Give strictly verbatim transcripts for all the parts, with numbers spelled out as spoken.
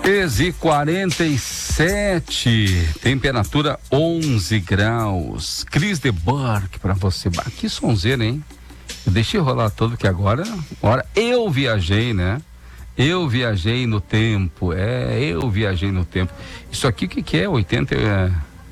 treze e quarenta e sete, temperatura onze graus. Chris de Burke pra você. Bah, que sonzeira, hein? Deixa eu rolar todo que agora, agora eu viajei, né? Eu viajei no tempo, é, eu viajei no tempo. Isso aqui o que que é? oitenta, é,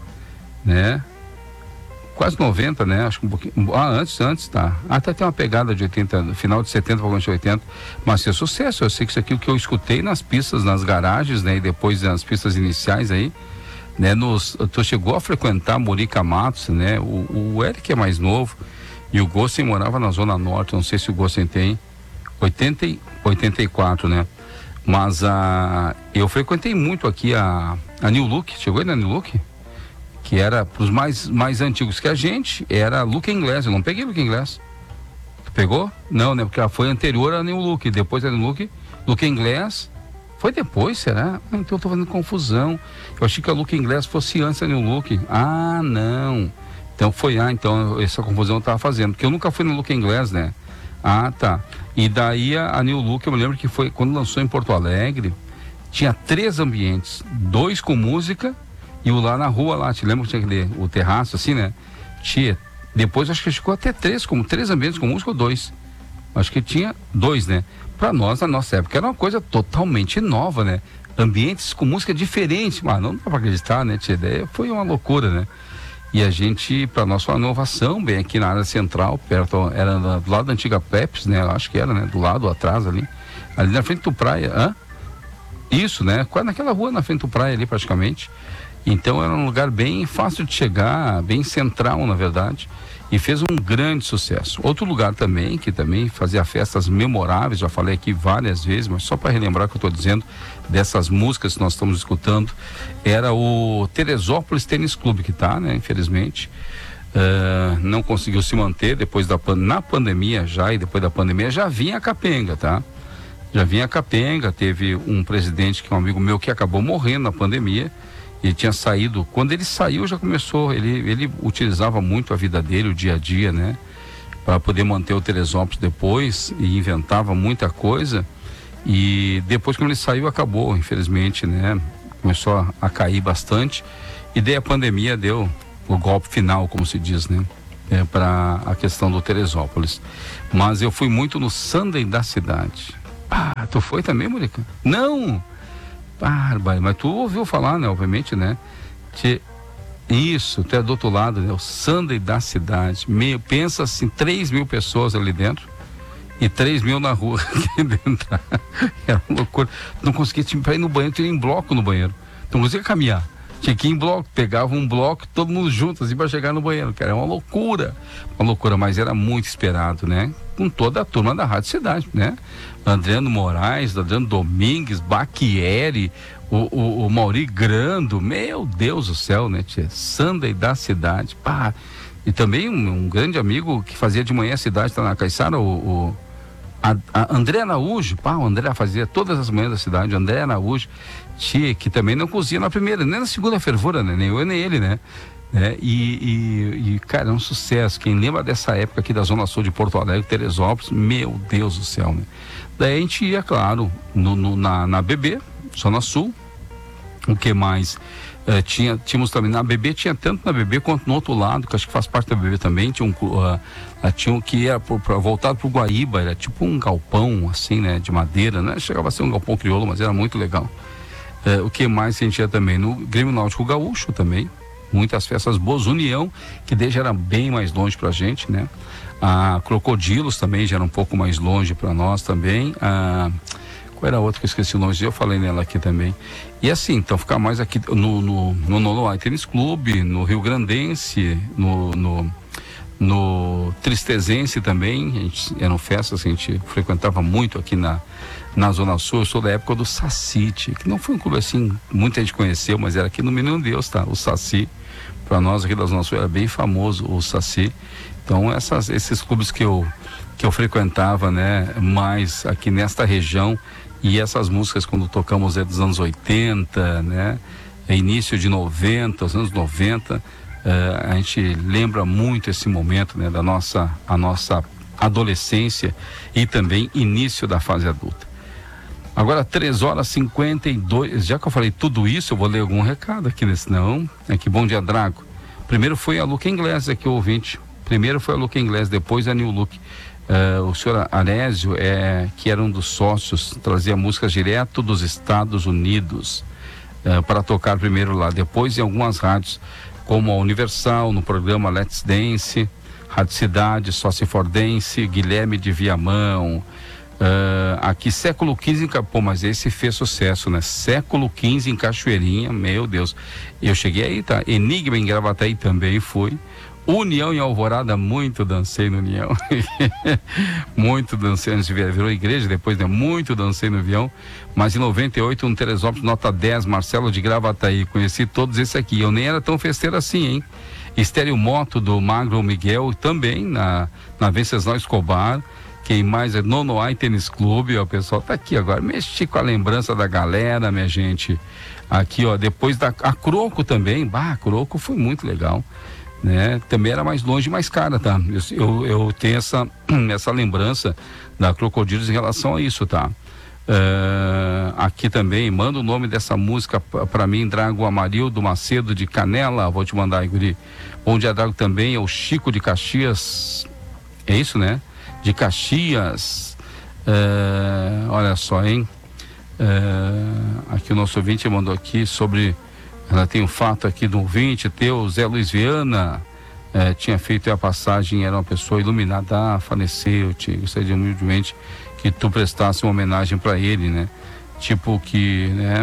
né? Quase noventa, né? Acho que um pouquinho. Ah, antes, antes, tá. Até tem uma pegada de oitenta, no final de setenta para de oitenta. Mas é sucesso. Eu sei que isso aqui é o que eu escutei nas pistas, nas garagens, né? E depois nas pistas iniciais aí, né? Nos, tu chegou a frequentar Murica Matos, né? O, o Eric é mais novo e o Gossen morava na Zona Norte. Não sei se o Gossen tem oitenta, oitenta e quatro, né? Mas a, eu frequentei muito aqui a, a New Look. Chegou aí na New Look? Que era para os mais, mais antigos que a gente, era Look Inglês. Eu não peguei Look Inglês. Tu pegou? Não, né? Porque ela foi anterior a New Look. Depois a New Look, Look Inglês. Foi depois, será? Ah, então eu tô fazendo confusão. Eu achei que a Look Inglês fosse antes da New Look. Ah, não. Então foi, ah, então essa confusão eu tava fazendo. Porque eu nunca fui no Look Inglês, né? Ah, tá. E daí a, a New Look, eu me lembro que foi quando lançou em Porto Alegre, tinha três ambientes. Dois com música e o lá na rua lá, te lembra que tinha aquele, o terraço assim, né? Tinha, depois acho que ficou até três, como três ambientes com música ou dois. Acho que tinha dois, né? Pra nós, na nossa época, era uma coisa totalmente nova, né? Ambientes com música diferente, mas não dá pra acreditar, né, tia? Daí foi uma loucura, né? E a gente, pra nós, foi uma inovação, bem aqui na área central, perto, era do lado da antiga Pepsi, né? Acho que era, né? Do lado, atrás ali. Ali na frente do praia, hã? Isso, né? Quase naquela rua na frente do praia ali, praticamente. Então era um lugar bem fácil de chegar, bem central, na verdade, e fez um grande sucesso. Outro lugar também, que também fazia festas memoráveis, já falei aqui várias vezes, mas só para relembrar o que eu estou dizendo, dessas músicas que nós estamos escutando, era o Teresópolis Tênis Clube, que tá, né, infelizmente, uh, não conseguiu se manter depois da, na pandemia já, e depois da pandemia já vinha a capenga, tá? Já vinha a capenga, teve um presidente que é um amigo meu que acabou morrendo na pandemia. Ele tinha saído, quando ele saiu já começou, ele, ele utilizava muito a vida dele, o dia a dia, né? Para poder manter o Teresópolis depois, e inventava muita coisa, e depois quando ele saiu acabou, infelizmente, né? Começou a, a cair bastante, e daí a pandemia deu o golpe final, como se diz, né? É, para a questão do Teresópolis. Mas eu fui muito no Sunday da cidade. Ah, tu foi também, Murica? Não! Bárbaro, mas tu ouviu falar, né? Obviamente, né? Te... Isso, tu é do outro lado, né? O Sunday da cidade. Meio, pensa assim, três mil pessoas ali dentro e três mil na rua aqui dentro. Era uma loucura. Não conseguia para ir no banheiro, tu ia em bloco no banheiro. Não conseguia caminhar. Tinha que ir em bloco, pegava um bloco, todo mundo junto, assim, para chegar no banheiro, cara. Era uma loucura. Uma loucura, mas era muito esperado, né? Com toda a turma da Rádio Cidade, né? Adriano Moraes, Adriano Domingues, Baquieri, o, o, o Mauri Grando, meu Deus do céu, né, tia? Sunday da cidade, pá. E também um, um grande amigo que fazia de manhã a cidade, tá na Caiçara, o, o a, a André Araújo, pá, o André fazia todas as manhãs da cidade, André Araújo, tia, que também não cozinha na primeira, nem na segunda fervura, né? Nem eu, nem ele, né? É, e, e, e, cara, é um sucesso. Quem lembra dessa época aqui da Zona Sul de Porto Alegre, Teresópolis, meu Deus do céu, né? Daí a gente ia, claro, no, no, na, na B B, Zona Sul. O que mais? É, tinha, tínhamos também, na B B tinha tanto na B B quanto no outro lado, que acho que faz parte da B B também, tinha um, uh, uh, tinha um que era pro, pro, voltado pro Guaíba, era tipo um galpão, assim, né, de madeira, né? Chegava a ser um galpão crioulo, mas era muito legal. Uh, o que mais a gente ia também? No Grêmio Náutico Gaúcho também, muitas festas boas, União, que desde era bem mais longe pra gente, né? A Crocodilos também já era um pouco mais longe para nós também. A, qual era a outra que eu esqueci o nome? Eu falei nela aqui também. E assim, então ficar mais aqui no no, no Noloai Tênis Clube, no Rio Grandense, no, no, no Tristezense também. A gente, eram festas que a gente frequentava muito aqui na, na Zona Sul. Eu sou da época do Sacite, que não foi um clube assim, muita gente conheceu, mas era aqui no Menino Deus, tá? O Saci. Para nós aqui da Zona Sul era bem famoso o Saci. Então essas, esses clubes que eu, que eu frequentava, né, mais aqui nesta região, e essas músicas quando tocamos é dos anos oitenta, né, início de noventa, os anos noventa, uh, a gente lembra muito esse momento, né, da nossa, a nossa adolescência e também início da fase adulta. Agora, três horas e cinquenta e dois. Já que eu falei tudo isso, eu vou ler algum recado aqui nesse. Não. Aqui, bom dia, Drago. Primeiro foi a Luca Inglés aqui, o ouvinte. Primeiro foi a Luca Inglés, depois a New Look. Uh, o senhor Arésio, é, que era um dos sócios, trazia músicas direto dos Estados Unidos uh, para tocar primeiro lá. Depois em algumas rádios, como a Universal, no programa Let's Dance, Rádio Cidade, Só Se For Dance, Guilherme de Viamão. Uh, aqui século quinze em Capô, mas esse fez sucesso, né? Século quinze em Cachoeirinha, meu Deus. Eu cheguei aí, tá? Enigma em Gravataí também fui. União em Alvorada, muito dancei no União. Muito dancei antes de vir, virou igreja depois, né? Muito dancei no avião. Mas em noventa e oito, um Teresópolis, nota dez, Marcelo de Gravataí. Conheci todos esses aqui. Eu nem era tão festeiro assim, hein? Estéreo Moto do Magro Miguel, também na, na Venceslau Escobar. Quem mais é Nonoai Tênis Clube, ó, o pessoal tá aqui agora, mexi com a lembrança da galera, minha gente. Aqui, ó, depois da a Croco também, bah, a Croco foi muito legal, né? Também era mais longe e mais cara, tá? Eu, eu, eu tenho essa, essa lembrança da Crocodilos em relação a isso, tá? Uh, aqui também, manda o nome dessa música para mim, Drago Amarildo Macedo de Canela, vou te mandar aí, guri. Bom dia, Drago, também é o Chico de Caxias, é isso, né? De Caxias, uh, olha só, hein? Uh, aqui o nosso ouvinte mandou aqui sobre, ela tem um fato aqui do ouvinte teu, Zé Luiz Viana, uh, tinha feito a passagem, era uma pessoa iluminada, ah, faleceu, te gostaria humildemente que tu prestasse uma homenagem para ele, né? Tipo que, né?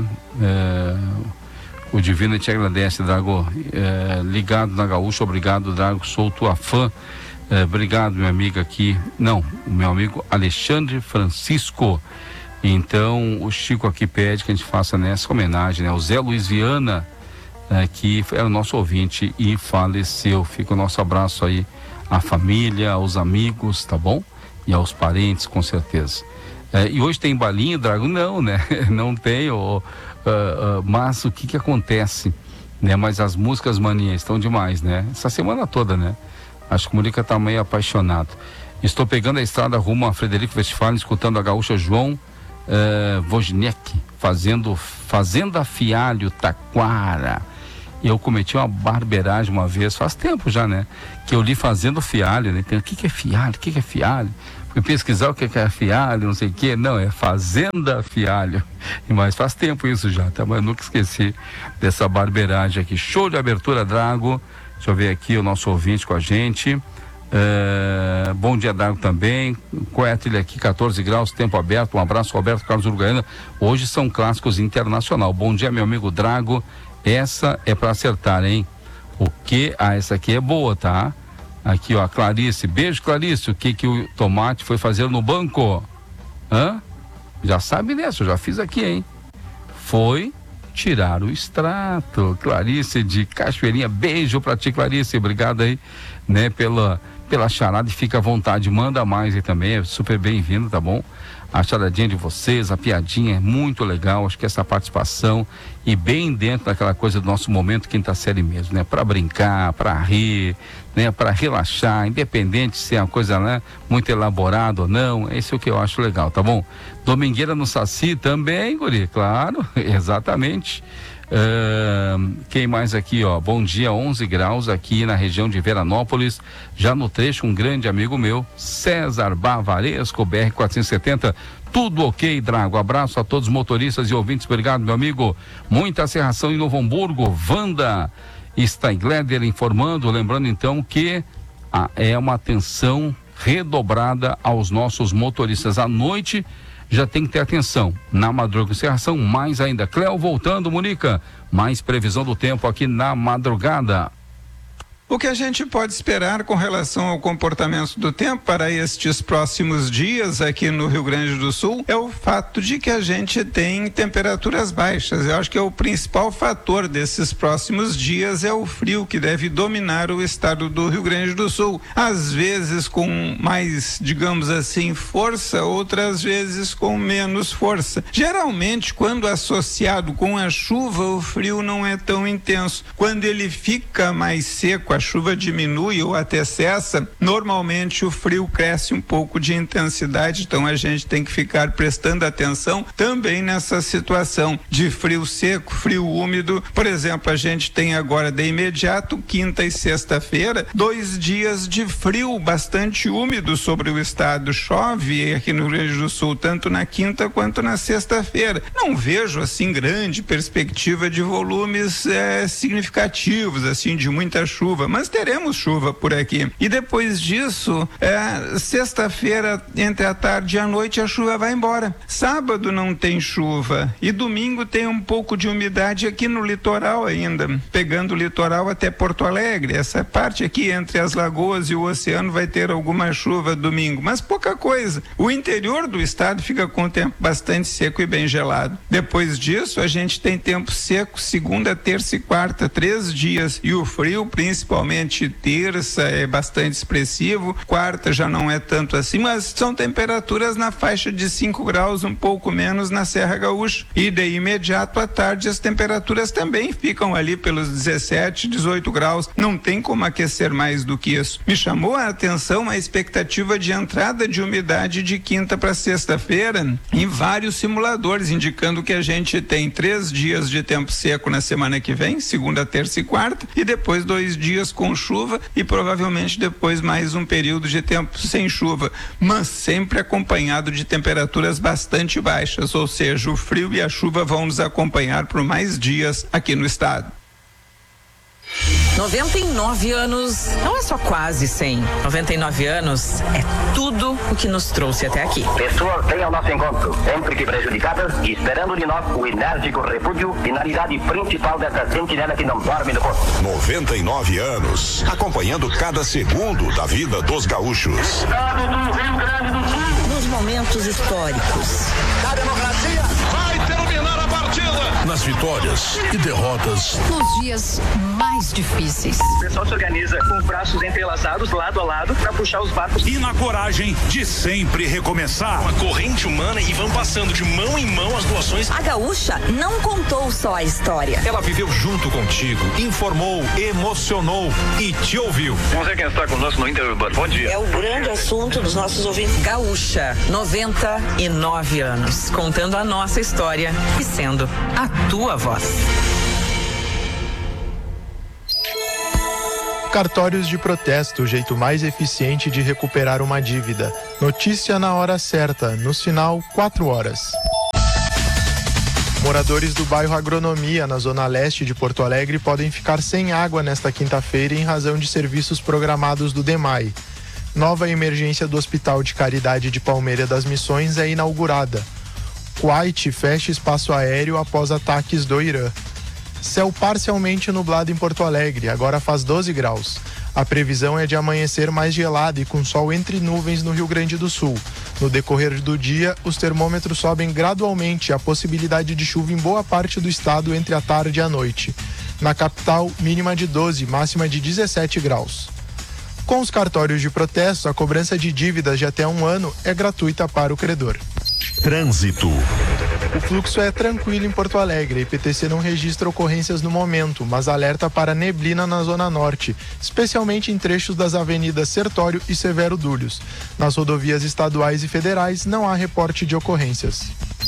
Uh, o Divino te agradece, Drago, uh, ligado na Gaúcha, obrigado, Drago, sou tua fã. É, obrigado, minha amiga aqui, não, o meu amigo Alexandre Francisco. Então o Chico aqui pede que a gente faça nessa homenagem, né? O Zé Luiz Viana, é, que era o nosso ouvinte e faleceu. Fica o nosso abraço aí à família, aos amigos, tá bom? E aos parentes, com certeza. É, e hoje tem balinho, Drago? Não, né? Não tem, oh, uh, uh, mas o que que acontece, né? Mas as músicas, maninha, estão demais, né? Essa semana toda, né? Acho que o Murica tá meio apaixonado. Estou pegando a estrada rumo a Frederico Westphalen, escutando a gaúcha João uh, Wozniak, fazendo Fazenda Fialho, Taquara. Eu cometi uma barbeiragem uma vez, faz tempo já, né? Que eu li Fazenda Fialho, né? Então, o que que é fialho? O que que é fialho? Fui pesquisar o que que é fialho, não sei o que. Não, é Fazenda Fialho. Mas faz tempo isso já, tá? Mas eu nunca esqueci dessa barbeiragem aqui. Show de abertura, Drago. Deixa eu ver aqui o nosso ouvinte com a gente. Uh, bom dia, Drago, também. Qual é a trilha aqui? quatorze graus, tempo aberto. Um abraço, Roberto Carlos Uruguaiana. Hoje são clássicos internacional. Bom dia, meu amigo Drago. Essa é para acertar, hein? O que? Ah, essa aqui é boa, tá? Aqui, ó, Clarice. Beijo, Clarice. O que que o Tomate foi fazer no banco? Hã? Já sabe dessa, eu já fiz aqui, hein? Foi tirar o extrato. Clarice de Cachoeirinha, beijo pra ti, Clarice, obrigado aí, né, pela, pela charada, e fica à vontade, manda mais aí também, é super bem-vindo, tá bom? A charadinha de vocês, a piadinha é muito legal, acho que essa participação e bem dentro daquela coisa do nosso momento quinta série mesmo, né? Para brincar, para rir, né? Para relaxar, independente se é uma coisa, né, muito elaborada ou não, esse é o que eu acho legal, tá bom? Domingueira no Saci também, guri, claro, exatamente. Uh, quem mais aqui, ó? Bom dia, onze graus aqui na região de Veranópolis, já no trecho um grande amigo meu, César Bavaresco, B R quatrocentos e setenta. Tudo ok, Drago, abraço a todos os motoristas e ouvintes, obrigado, meu amigo. Muita serração em Novo Hamburgo. Wanda Steingleder informando, lembrando então que ah, é uma atenção redobrada aos nossos motoristas à noite. Já tem que ter atenção. Na madrugada, encerração, mais ainda. Cléo voltando, Monica. Mais previsão do tempo aqui na madrugada. O que a gente pode esperar com relação ao comportamento do tempo para estes próximos dias aqui no Rio Grande do Sul é o fato de que a gente tem temperaturas baixas. Eu acho que é o principal fator desses próximos dias é o frio que deve dominar o estado do Rio Grande do Sul. Às vezes com mais, digamos assim, força, outras vezes com menos força. Geralmente, quando associado com a chuva, o frio não é tão intenso. Quando ele fica mais seco a chuva diminui ou até cessa, normalmente o frio cresce um pouco de intensidade, então a gente tem que ficar prestando atenção também nessa situação de frio seco, frio úmido. Por exemplo, a gente tem agora de imediato, quinta e sexta-feira, dois dias de frio bastante úmido sobre o estado. Chove aqui no Rio Grande do Sul, tanto na quinta quanto na sexta-feira. Não vejo assim grande perspectiva de volumes é, significativos, assim, de muita chuva, mas teremos chuva por aqui. E depois disso, é, sexta-feira, entre a tarde e a noite, a chuva vai embora. Sábado não tem chuva e domingo tem um pouco de umidade aqui no litoral ainda, pegando o litoral até Porto Alegre. Essa parte aqui entre as lagoas e o oceano vai ter alguma chuva domingo, mas pouca coisa. O interior do estado fica com o tempo bastante seco e bem gelado. Depois disso, a gente tem tempo seco segunda, terça e quarta, três dias, e o frio, principalmente terça, é bastante expressivo, quarta já não é tanto assim, mas são temperaturas na faixa de cinco graus, um pouco menos na Serra Gaúcha, e de imediato à tarde as temperaturas também ficam ali pelos dezessete, dezoito graus, não tem como aquecer mais do que isso. Me chamou a atenção a expectativa de entrada de umidade de quinta para sexta-feira em vários simuladores, indicando que a gente tem três dias de tempo seco na semana que vem, segunda, terça e quarta, e depois dois dias com chuva e provavelmente depois mais um período de tempo sem chuva, mas sempre acompanhado de temperaturas bastante baixas, ou seja, o frio e a chuva vão nos acompanhar por mais dias aqui no estado. noventa e nove anos não é só quase cem. noventa e nove anos é tudo o que nos trouxe até aqui. Pessoas vêm ao nosso encontro, sempre que prejudicadas, e esperando de nós o enérgico repúdio, finalidade principal dessa sentinela que não dorme no posto. noventa e nove anos, acompanhando cada segundo da vida dos gaúchos. Estado do Rio Grande do Sul. Nos momentos históricos. A democracia vai terminar a partida. Nas vitórias e derrotas. Nos dias mais difíceis. O pessoal se organiza com os braços entrelaçados, lado a lado, para puxar os barcos. E na coragem de sempre recomeçar. Uma corrente humana e vão passando de mão em mão as doações. A gaúcha não contou só a história. Ela viveu junto contigo, informou, emocionou e te ouviu. Vamos ver quem está conosco no Inter Urbano. Bom dia. É o grande assunto dos nossos ouvintes. Gaúcha, noventa e nove anos, contando a nossa história e sendo a tua voz. Cartórios de protesto, o jeito mais eficiente de recuperar uma dívida. Notícia na hora certa, no sinal quatro horas. Moradores do bairro Agronomia, na zona leste de Porto Alegre, podem ficar sem água nesta quinta-feira em razão de serviços programados do DEMAI. Nova emergência do Hospital de Caridade de Palmeira das Missões é inaugurada. Kuwait fecha espaço aéreo após ataques do Irã. Céu parcialmente nublado em Porto Alegre, agora faz doze graus. A previsão é de amanhecer mais gelado e com sol entre nuvens no Rio Grande do Sul. No decorrer do dia, os termômetros sobem gradualmente, a possibilidade de chuva em boa parte do estado entre a tarde e a noite. Na capital, mínima de doze, máxima de dezessete graus. Com os cartórios de protesto, a cobrança de dívidas de até um ano é gratuita para o credor. Trânsito. O fluxo é tranquilo em Porto Alegre. A I P T C não registra ocorrências no momento, mas alerta para neblina na Zona Norte, especialmente em trechos das avenidas Sertório e Severo Dúlios. Nas rodovias estaduais e federais não há reporte de ocorrências.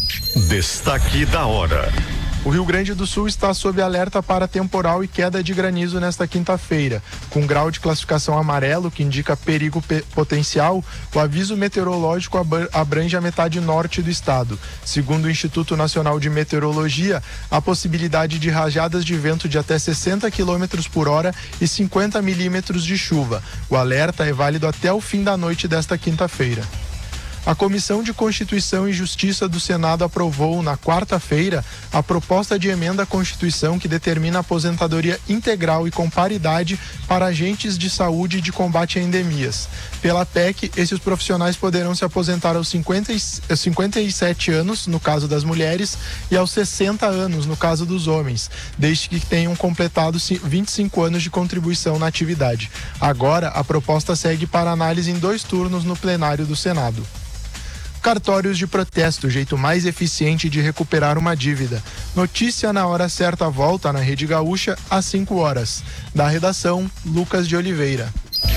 Destaque da hora. O Rio Grande do Sul está sob alerta para temporal e queda de granizo nesta quinta-feira. Com grau de classificação amarelo, que indica perigo pe- potencial, o aviso meteorológico ab- abrange a metade norte do estado. Segundo o Instituto Nacional de Meteorologia, há possibilidade de rajadas de vento de até sessenta quilômetros por hora e cinquenta milímetros de chuva. O alerta é válido até o fim da noite desta quinta-feira. A Comissão de Constituição e Justiça do Senado aprovou, na quarta-feira, a proposta de emenda à Constituição que determina a aposentadoria integral e com paridade para agentes de saúde e de combate a endemias. Pela P E C, esses profissionais poderão se aposentar aos cinquenta e sete anos, no caso das mulheres, e aos sessenta anos, no caso dos homens, desde que tenham completado vinte e cinco anos de contribuição na atividade. Agora, a proposta segue para análise em dois turnos no plenário do Senado. Cartórios de protesto, o jeito mais eficiente de recuperar uma dívida. Notícia na hora certa volta na Rede Gaúcha às cinco horas. Da redação, Lucas de Oliveira.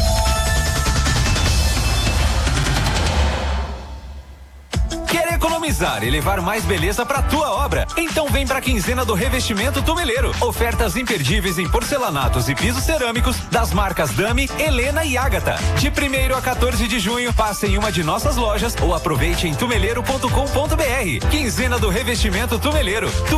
Quer economizar e levar mais beleza para tua obra? Então vem para a quinzena do Revestimento Tumeleiro. Ofertas imperdíveis em porcelanatos e pisos cerâmicos das marcas Dami, Helena e Ágata. De primeiro a quatorze de junho, passe em uma de nossas lojas ou aproveite em tumeleiro ponto com ponto br. Quinzena do Revestimento Tumeleiro. Tu